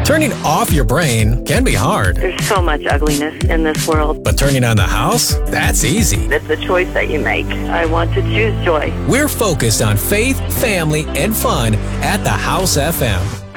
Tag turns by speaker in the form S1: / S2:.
S1: Turning off your brain can be hard,
S2: There's so much ugliness in this world.
S1: but turning on the house? That's easy.
S2: It's a choice that you make. I want to choose joy.
S1: We're focused on faith, family, and fun at the House FM.